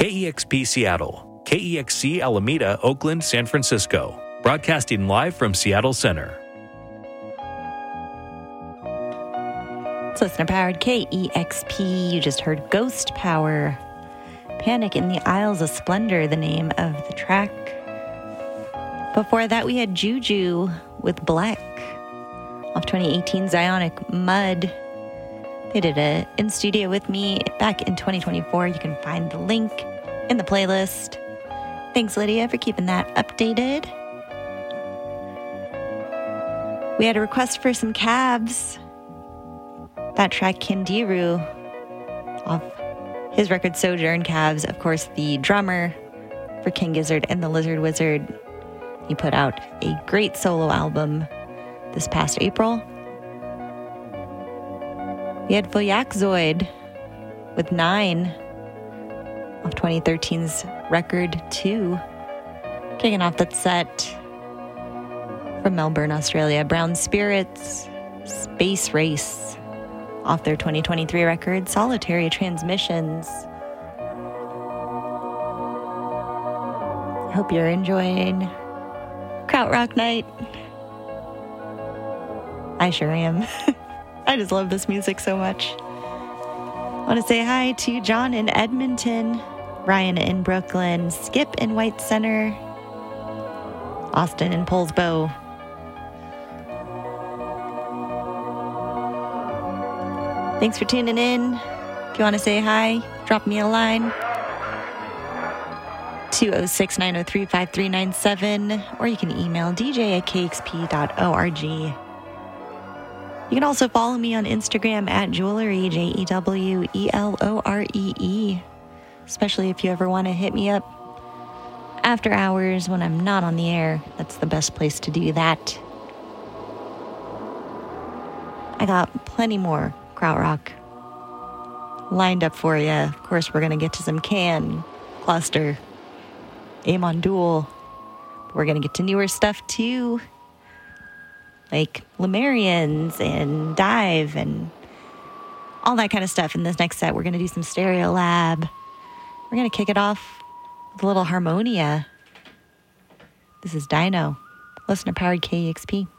KEXP Seattle, KEXC Alameda, Oakland, San Francisco. Broadcasting live from Seattle Center. It's listener-powered KEXP. You just heard Ghost Power. Panic in the Isles of Splendor, the name of the track. Before that, we had Juju with Black off 2018 Zionic Mud. They did it in studio with me back in 2024. You can find the link in the playlist. Thanks, Lydia, for keeping that updated. We had a request for some Cavs. That track, Kandiru, off his record Sojourn. Cavs, of course, the drummer for King Gizzard and the Lizard Wizard. He put out a great solo album this past April. We had Voyakzoid with 9 off 2013's record 2. Kicking off that set from Melbourne, Australia, Brown Spirits, Space Race off their 2023 record, Solitary Transmissions. I hope you're enjoying Krautrock Night. I sure am. I just love this music so much. I want to say hi to John in Edmonton, Ryan in Brooklyn, Skip in White Center, Austin in Poulsbo. Thanks for tuning in. If you want to say hi, drop me a line. 206-903-5397, or you can email dj@kexp.org. You can also follow me on Instagram at Jewelry, JEWELOREE, especially if you ever want to hit me up after hours when I'm not on the air. That's the best place to do that. I got plenty more Krautrock lined up for you. Of course, we're going to get to some Can, Cluster, Amon Duel. We're going to get to newer stuff too, like Lemurians and Dive and all that kind of stuff. In this next set, we're going to do some Stereo Lab. We're going to kick it off with a little Harmonia. This is Dino, listener-powered KEXP.